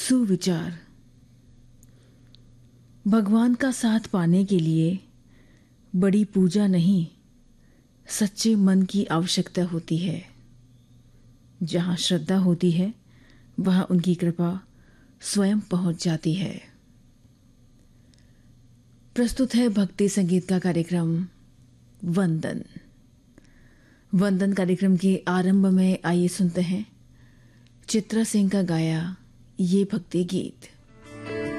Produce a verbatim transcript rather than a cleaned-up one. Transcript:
सुविचार। भगवान का साथ पाने के लिए बड़ी पूजा नहीं, सच्चे मन की आवश्यकता होती है। जहाँ श्रद्धा होती है वहाँ उनकी कृपा स्वयं पहुंच जाती है। प्रस्तुत है भक्ति संगीत का कार्यक्रम वंदन। वंदन कार्यक्रम के आरंभ में आइए सुनते हैं चित्रा सिंह का गाया ये भक्ति गीत।